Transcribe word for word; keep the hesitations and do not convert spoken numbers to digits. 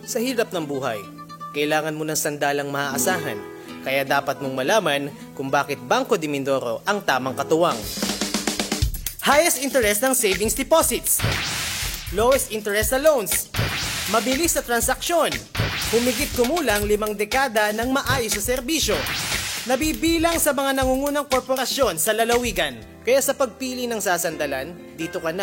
Sa hirap ng buhay, kailangan mo ng sandalang maaasahan, kaya dapat mong malaman kung bakit Bangko de Mindoro ang tamang katuwang. Highest interest ng savings deposits, lowest interest na loans, mabilis na transaksyon, humigit kumulang limang dekada ng maayos na serbisyo, nabibilang sa mga nangungunang korporasyon sa lalawigan. Kaya sa pagpili ng sasandalan, dito ka na